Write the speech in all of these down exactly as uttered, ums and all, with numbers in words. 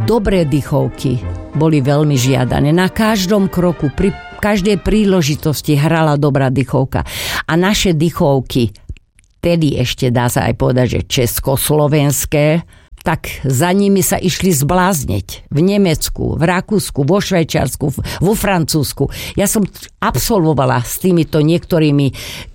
dobré dychovky boli veľmi žiadané. Na každom kroku, pri každej príležitosti hrala dobrá dychovka. A naše dychovky, tedy ešte dá sa aj povedať, že československé, tak za nimi sa išli zblázniť. V Nemecku, v Rakúsku, vo Švajčiarsku, vo Francúzsku. Ja som absolvovala s týmito niektorými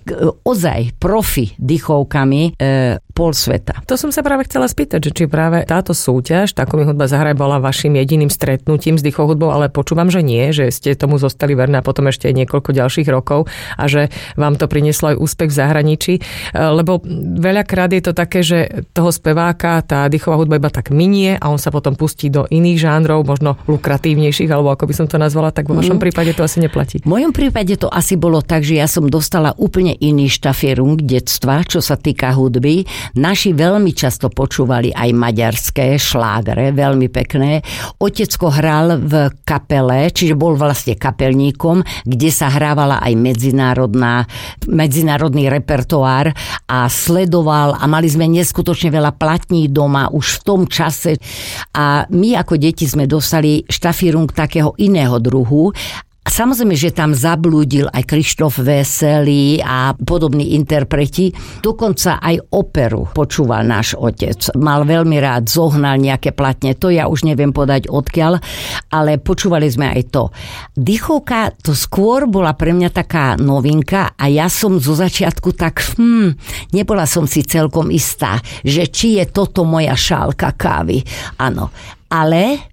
ozaj profi dychovkami e, pol sveta. To som sa práve chcela spýtať, že či práve táto súťaž, Tako mi hudba zahraj, bola vašim jediným stretnutím s dychovou hudbou, ale počúvam, že nie, že ste tomu zostali verní a potom ešte aj niekoľko ďalších rokov a že vám to prinieslo aj úspech v zahraničí. Lebo veľakrát je to také, že toho speváka tá dychová hudba iba tak minie a on sa potom pustí do iných žánrov, možno lukratívnejších, alebo ako by som to nazvala, tak vo vašom mm. prípade to asi neplatí. V mojom prípade to asi bolo tak, že ja som dostala úplne iný štafierung detstva, čo sa týka hudby. Naši veľmi často počúvali aj maďarské šlágre, veľmi pekné. Otecko hral v kapele, čiže bol vlastne kapelníkom, kde sa hrávala aj medzinárodná, medzinárodný repertoár a sledoval a mali sme neskutočne veľa platní doma už v tom čase a my ako deti sme dostali štafírung takého iného druhu. Samozrejme, že tam zablúdil aj Krištof Veselý a podobní interpreti. Dokonca aj operu počúval náš otec. Mal veľmi rád, zohnal nejaké platne. To ja už neviem podať odkiaľ, ale počúvali sme aj to. Dychovka to skôr bola pre mňa taká novinka a ja som zo začiatku tak, hm, nebola som si celkom istá, že či je toto moja šálka kávy. Áno, ale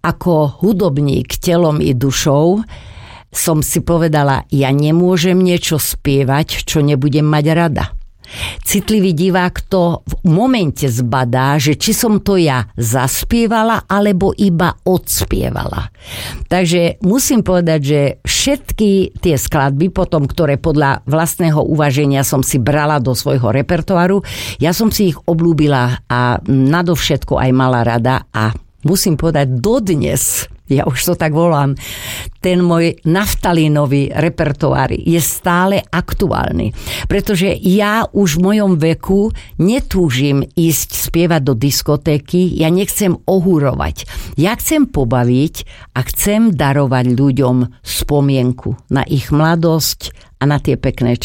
ako hudobník telom i dušou som si povedala, ja nemôžem niečo spievať, čo nebudem mať rada. Citlivý divák to v momente zbadá, že či som to ja zaspievala, alebo iba odspievala. Takže musím povedať, že všetky tie skladby potom, ktoré podľa vlastného uvaženia som si brala do svojho repertoáru, ja som si ich obľúbila a nadovšetko aj mala rada a musím povedať dodnes, ja už to tak volám, ten môj naftalínový repertoár je stále aktuálny. Pretože ja už v mojom veku netúžim ísť spievať do diskotéky, ja nechcem ohúrovať. Ja chcem pobaviť a chcem darovať ľuďom spomienku na ich mladosť a na tie pekné